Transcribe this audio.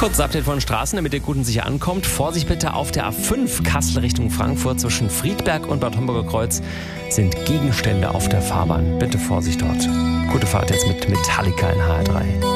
Kurz Update von Straßen, damit ihr gut und sicher ankommt. Vorsicht bitte auf der A5 Kassel Richtung Frankfurt zwischen Friedberg und Bad Homburger Kreuz sind Gegenstände auf der Fahrbahn. Bitte Vorsicht dort. Gute Fahrt jetzt mit Metallica in HR3.